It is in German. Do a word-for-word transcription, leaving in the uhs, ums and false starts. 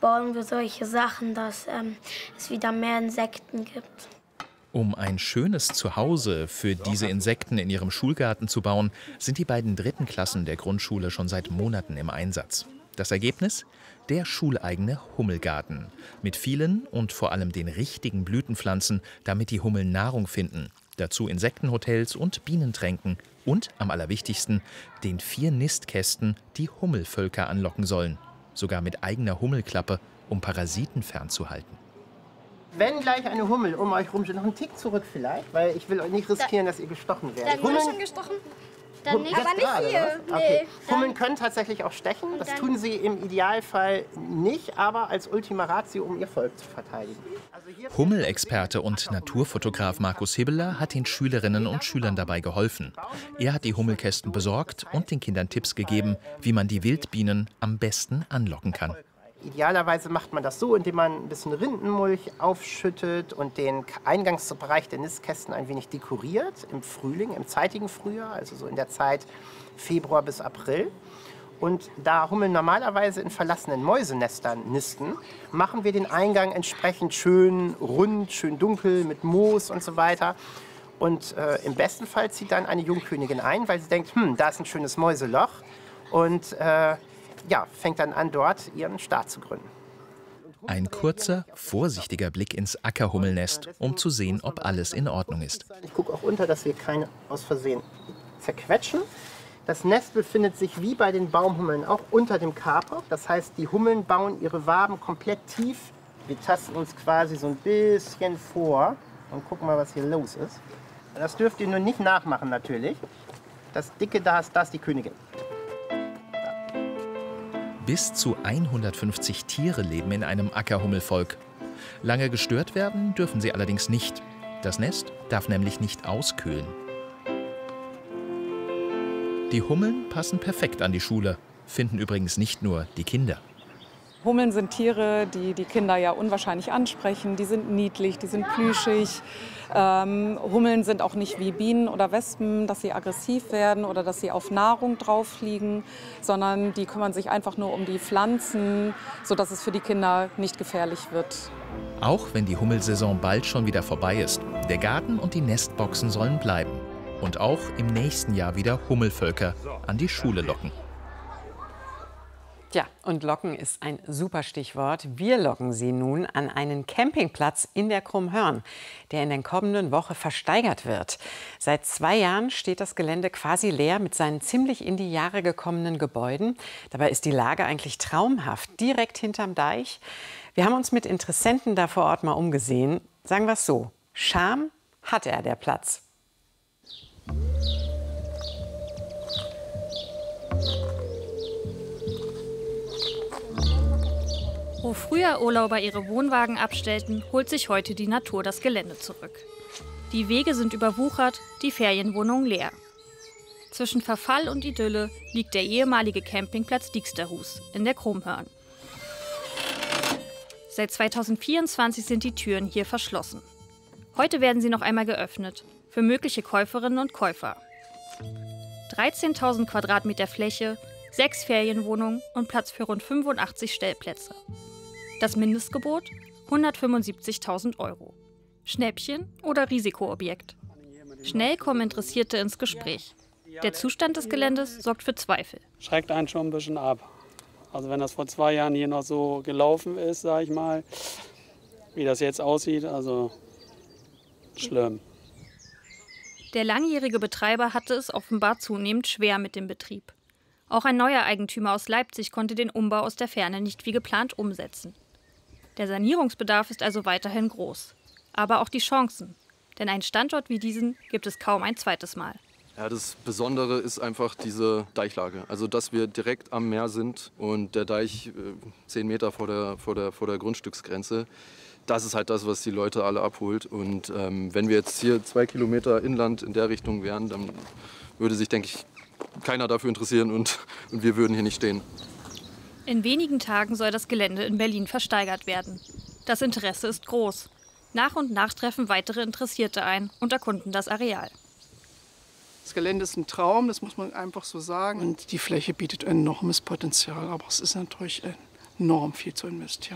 bauen wir solche Sachen, dass ähm, es wieder mehr Insekten gibt. Um ein schönes Zuhause für diese Insekten in ihrem Schulgarten zu bauen, sind die beiden dritten Klassen der Grundschule schon seit Monaten im Einsatz. Das Ergebnis? Der schuleigene Hummelgarten. Mit vielen und vor allem den richtigen Blütenpflanzen, damit die Hummeln Nahrung finden. Dazu Insektenhotels und Bienentränken. Und, am allerwichtigsten, den vier Nistkästen, die Hummelvölker anlocken sollen. Sogar mit eigener Hummelklappe, um Parasiten fernzuhalten. Wenn gleich eine Hummel um euch rum steht, noch einen Tick zurück vielleicht, weil ich will euch nicht riskieren, dass ihr gestochen werdet. Dann wurde schon gestochen? Dann nicht, aber nicht gerade, hier. Okay. Nee, Hummeln können tatsächlich auch stechen. Das tun sie im Idealfall nicht, aber als Ultima Ratio, um ihr Volk zu verteidigen. Also Hummelexperte und Naturfotograf Markus Hibbeler hat den Schülerinnen und Schülern dabei geholfen. Er hat die Hummelkästen besorgt und den Kindern Tipps gegeben, wie man die Wildbienen am besten anlocken kann. Idealerweise macht man das so, indem man ein bisschen Rindenmulch aufschüttet und den Eingangsbereich der Nistkästen ein wenig dekoriert im Frühling, im zeitigen Frühjahr, also so in der Zeit Februar bis April. Und da Hummeln normalerweise in verlassenen Mäusenestern nisten, machen wir den Eingang entsprechend schön rund, schön dunkel mit Moos und so weiter. Und äh, im besten Fall zieht dann eine Jungkönigin ein, weil sie denkt, hm, da ist ein schönes Mäuseloch. Und äh, ja, fängt dann an, dort ihren Staat zu gründen. Ein kurzer, vorsichtiger Blick ins Ackerhummelnest, um zu sehen, ob alles in Ordnung ist. Ich gucke auch unter, dass wir keine aus Versehen zerquetschen. Das Nest befindet sich wie bei den Baumhummeln auch unter dem Kaper. Das heißt, die Hummeln bauen ihre Waben komplett tief. Wir tasten uns quasi so ein bisschen vor und gucken mal, was hier los ist. Das dürft ihr nur nicht nachmachen natürlich. Das Dicke da ist, da ist die Königin. Bis zu hundertfünfzig Tiere leben in einem Ackerhummelvolk. Lange gestört werden dürfen sie allerdings nicht. Das Nest darf nämlich nicht auskühlen. Die Hummeln passen perfekt an die Schule, finden übrigens nicht nur die Kinder. Hummeln sind Tiere, die die Kinder ja unwahrscheinlich ansprechen. Die sind niedlich, die sind plüschig. Ähm, Hummeln sind auch nicht wie Bienen oder Wespen, dass sie aggressiv werden oder dass sie auf Nahrung drauf fliegen, sondern die kümmern sich einfach nur um die Pflanzen, sodass es für die Kinder nicht gefährlich wird. Auch wenn die Hummelsaison bald schon wieder vorbei ist, der Garten und die Nestboxen sollen bleiben. Und auch im nächsten Jahr wieder Hummelvölker an die Schule locken. Ja, und locken ist ein super Stichwort. Wir locken Sie nun an einen Campingplatz in der Krummhörn, der in der kommenden Woche versteigert wird. Seit zwei Jahren steht das Gelände quasi leer mit seinen ziemlich in die Jahre gekommenen Gebäuden. Dabei ist die Lage eigentlich traumhaft, direkt hinterm Deich. Wir haben uns mit Interessenten da vor Ort mal umgesehen. Sagen wir es so, Charme hat er, der Platz. Wo früher Urlauber ihre Wohnwagen abstellten, holt sich heute die Natur das Gelände zurück. Die Wege sind überwuchert, die Ferienwohnungen leer. Zwischen Verfall und Idylle liegt der ehemalige Campingplatz Dieksterhus in der Krummhörn. Seit zweitausendvierundzwanzig sind die Türen hier verschlossen. Heute werden sie noch einmal geöffnet, für mögliche Käuferinnen und Käufer. dreizehntausend Quadratmeter Fläche, sechs Ferienwohnungen und Platz für rund fünfundachtzig Stellplätze. Das Mindestgebot hundertfünfundsiebzigtausend Euro. Schnäppchen oder Risikoobjekt? Schnell kommen Interessierte ins Gespräch. Der Zustand des Geländes sorgt für Zweifel. Schreckt einen schon ein bisschen ab. Also wenn das vor zwei Jahren hier noch so gelaufen ist, sage ich mal, wie das jetzt aussieht, also schlimm. Der langjährige Betreiber hatte es offenbar zunehmend schwer mit dem Betrieb. Auch ein neuer Eigentümer aus Leipzig konnte den Umbau aus der Ferne nicht wie geplant umsetzen. Der Sanierungsbedarf ist also weiterhin groß. Aber auch die Chancen. Denn einen Standort wie diesen gibt es kaum ein zweites Mal. Ja, das Besondere ist einfach diese Deichlage. Also, dass wir direkt am Meer sind und der Deich äh, zehn Meter vor der, vor, der, vor der Grundstücksgrenze. Das ist halt das, was die Leute alle abholt. Und ähm, wenn wir jetzt hier zwei Kilometer Inland in der Richtung wären, dann würde sich, denke ich, keiner dafür interessieren und, und wir würden hier nicht stehen. In wenigen Tagen soll das Gelände in Berlin versteigert werden. Das Interesse ist groß. Nach und nach treffen weitere Interessierte ein und erkunden das Areal. Das Gelände ist ein Traum, das muss man einfach so sagen. Und die Fläche bietet enormes Potenzial, aber es ist natürlich enorm viel zu investieren.